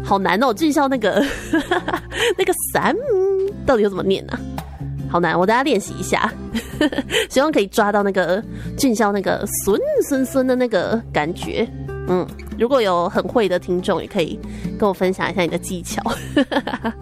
好难哦，俊孝那个那个三到底要怎么念啊？好难，我大家练习一下，希望可以抓到那个俊孝那个孙的那个感觉。如果有很会的听众，也可以跟我分享一下你的技巧。